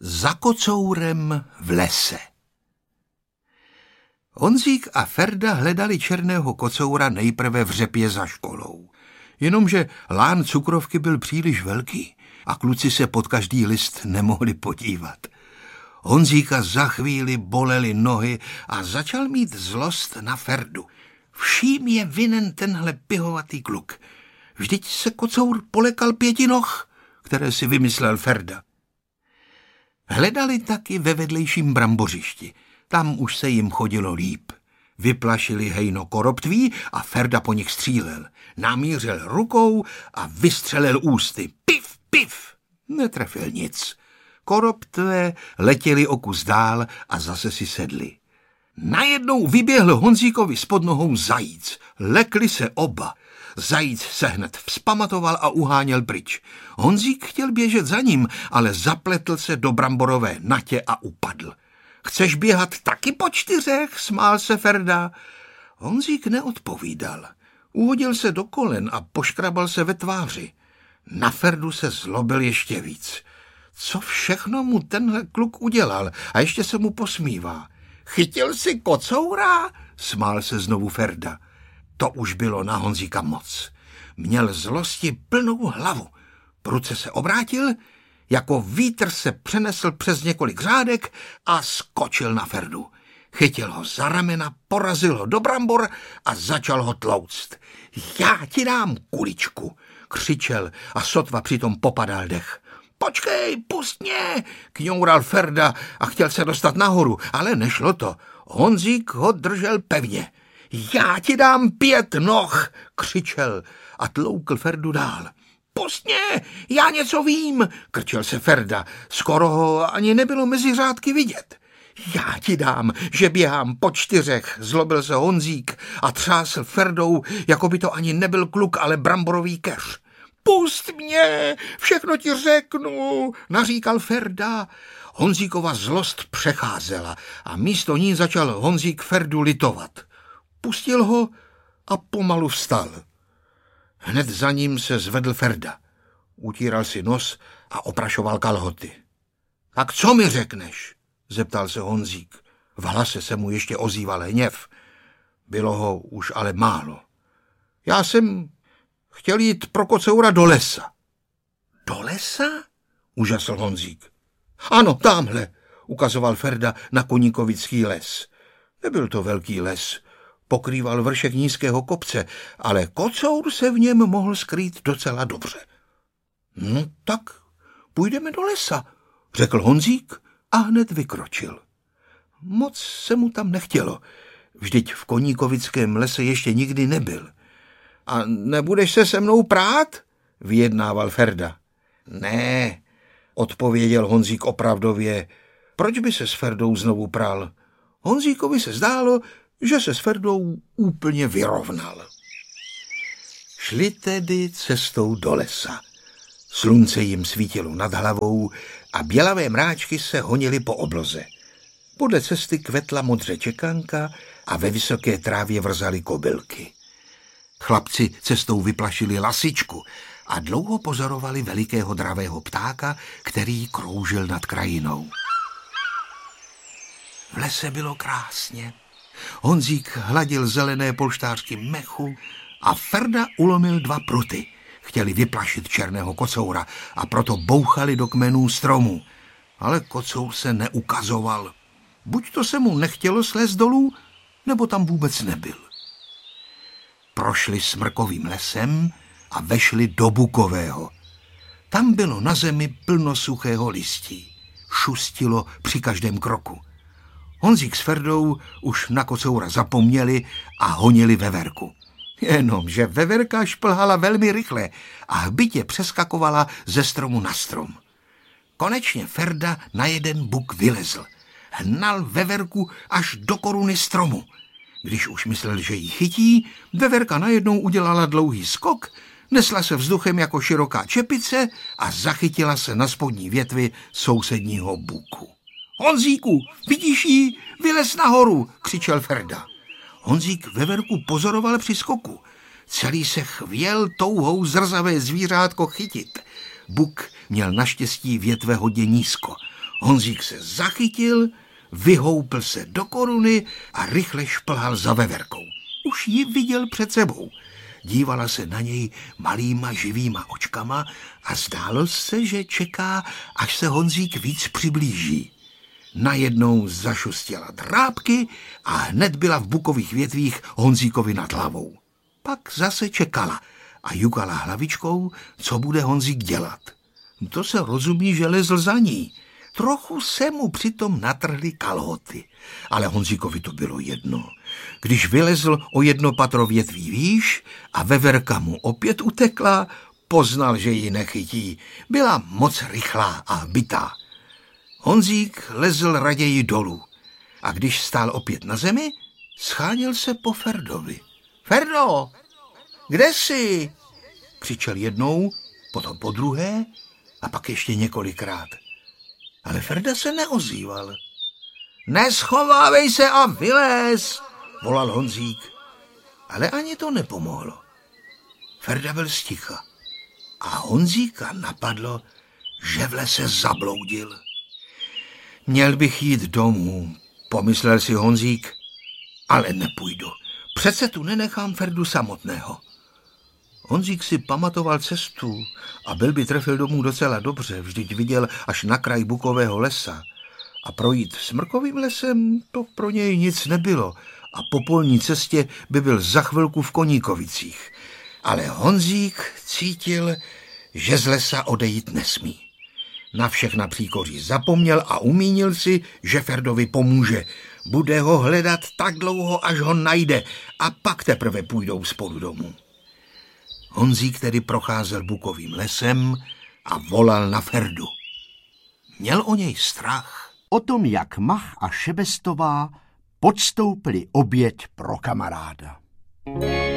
Za kocourem v lese. Honzík a Ferda hledali černého kocoura nejprve v řepě za školou. Jenomže lán cukrovky byl příliš velký a kluci se pod každý list nemohli podívat. Honzíka za chvíli bolely nohy a začal mít zlost na Ferdu. Vším je vinen tenhle pihovatý kluk. Vždyť se kocour polekal 5 noh, které si vymyslel Ferda. Hledali taky ve vedlejším brambořišti. Tam už se jim chodilo líp. Vyplašili hejno koroptví a Ferda po nich střílel. Namířil rukou a vystřelil ústy. Pif, pif! Netrefil nic. Koroptvé letěli o kus dál a zase si sedli. Najednou vyběhl Honzíkovi spod nohou zajíc. Lekli se oba. Zajíc se hned vzpamatoval a uháněl pryč. Honzík chtěl běžet za ním, ale zapletl se do bramborové natě a upadl. Chceš běhat taky po 4? Smál se Ferda. Honzík neodpovídal. Uhodil se do kolen a poškrabal se ve tváři. Na Ferdu se zlobil ještě víc. Co všechno mu tenhle kluk udělal a ještě se mu posmívá. Chytil si kocoura? Smál se znovu Ferda. To už bylo na Honzíka moc. Měl zlosti plnou hlavu. Prudce se obrátil, jako vítr se přenesl přes několik řádek a skočil na Ferdu. Chytil ho za ramena, porazil ho do brambor a začal ho tlouct. Já ti dám kuličku, křičel a sotva přitom popadal dech. Počkej, pust mě, kňoural Ferda a chtěl se dostat nahoru, ale nešlo to. Honzík ho držel pevně. Já ti dám 5 noh, křičel a tloukl Ferdu dál. Pust mě, já něco vím, krčil se Ferda. Skoro ho ani nebylo mezi řádky vidět. Já ti dám, že běhám po 4, zlobil se Honzík a třásl Ferdou, jako by to ani nebyl kluk, ale bramborový keř. Pust mě, všechno ti řeknu, naříkal Ferda. Honzíkova zlost přecházela a místo ní začal Honzík Ferdu litovat. Pustil ho a pomalu vstal. Hned za ním se zvedl Ferda. Utíral si nos a oprašoval kalhoty. Tak co mi řekneš? Zeptal se Honzík. V hlase se mu ještě ozýval hněv. Bylo ho už ale málo. Já jsem chtěl jít pro kocoura do lesa. Do lesa? Užasl Honzík. Ano, támhle, ukazoval Ferda na Koníkovický les. Nebyl to velký les. Pokrýval vršek nízkého kopce, ale kocour se v něm mohl skrýt docela dobře. No tak půjdeme do lesa, řekl Honzík a hned vykročil. Moc se mu tam nechtělo, vždyť v Koníkovickém lese ještě nikdy nebyl. A nebudeš se se mnou prát? Vyjednával Ferda. Ne, odpověděl Honzík opravdově. Proč by se s Ferdou znovu pral? Honzíkovi se zdálo, že se s Ferdou úplně vyrovnal. Šli tedy cestou do lesa. Slunce jim svítilo nad hlavou a bělavé mráčky se honily po obloze. Podle cesty kvetla modře čekanka a ve vysoké trávě vrzaly kobylky. Chlapci cestou vyplašili lasičku a dlouho pozorovali velikého dravého ptáka, který kroužil nad krajinou. V lese bylo krásně. Honzík hladil zelené polštářky mechu a Ferda ulomil 2 pruty. Chtěli vyplašit černého kocoura a proto bouchali do kmenů stromů. Ale kocour se neukazoval. Buď to se mu nechtělo slézt dolů, nebo tam vůbec nebyl. Prošli smrkovým lesem a vešli do bukového. Tam bylo na zemi plno suchého listí. Šustilo při každém kroku. Honzík s Ferdou už na kocoura zapomněli a honili veverku. Jenomže veverka šplhala velmi rychle a hbitě přeskakovala ze stromu na strom. Konečně Ferda na jeden buk vylezl. Hnal veverku až do koruny stromu. Když už myslel, že ji chytí, veverka najednou udělala dlouhý skok, nesla se vzduchem jako široká čepice a zachytila se na spodní větvi sousedního buku. Honzíku, vidíš ji? Vylez nahoru, křičel Ferda. Honzík veverku pozoroval při skoku. Celý se chvěl touhou zrzavé zvířátko chytit. Buk měl naštěstí větve hodně nízko. Honzík se zachytil, vyhoupl se do koruny a rychle šplhal za veverkou. Už ji viděl před sebou. Dívala se na něj malýma živýma očkama a zdálo se, že čeká, až se Honzík víc přiblíží. Najednou zašustěla drápky a hned byla v bukových větvích Honzíkovi nad hlavou. Pak zase čekala a jukala hlavičkou, co bude Honzík dělat. To se rozumí, že lezl za ní. Trochu se mu přitom natrhly kalhoty, ale Honzíkovi to bylo jedno. Když vylezl o 1 patro větví výš a veverka mu opět utekla, poznal, že ji nechytí. Byla moc rychlá a bytá. Honzík lezl raději dolů a když stál opět na zemi, scháněl se po Ferdovi. Ferdo, kde jsi? Křičel jednou, potom podruhé a pak ještě několikrát. Ale Ferda se neozýval. Neschovávej se a vylez, volal Honzík. Ale ani to nepomohlo. Ferda byl sticha a Honzíka napadlo, že v lese zabloudil. Měl bych jít domů, pomyslel si Honzík, ale nepůjdu. Přece tu nenechám Ferdu samotného. Honzík si pamatoval cestu a byl by trefil domů docela dobře, vždyť viděl až na kraj bukového lesa. A projít smrkovým lesem to pro něj nic nebylo a po polní cestě by byl za chvilku v Koníkovicích. Ale Honzík cítil, že z lesa odejít nesmí. Na všechna příkoří zapomněl a umínil si, že Ferdovi pomůže. Bude ho hledat tak dlouho, až ho najde a pak teprve půjdou spolu domů. Honzík tedy procházel bukovým lesem a volal na Ferdu. Měl o něj strach. O tom, jak Mach a Šebestová podstoupili oběť pro kamaráda.